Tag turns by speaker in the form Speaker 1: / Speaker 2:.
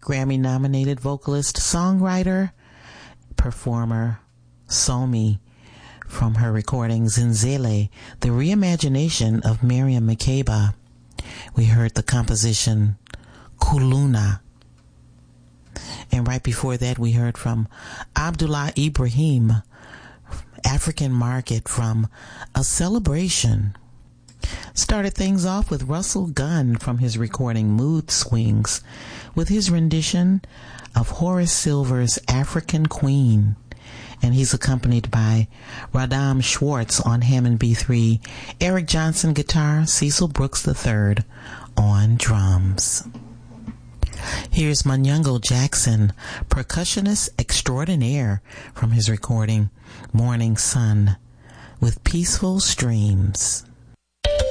Speaker 1: Grammy-nominated vocalist, songwriter, performer Somi from her recording Zinzele, the reimagination of Miriam Makeba. We heard the composition Kuluna. And right before that, we heard from Abdullah Ibrahim, African Market from A Celebration. Started things off with Russell Gunn from his recording Mood Swings with his rendition of Horace Silver's African Queen. And he's accompanied by Radam Schwartz on Hammond B3, Eric Johnson guitar, Cecil Brooks III on drums. Here's Manyungo Jackson, percussionist extraordinaire, from his recording Morning Sun with Peaceful Streams.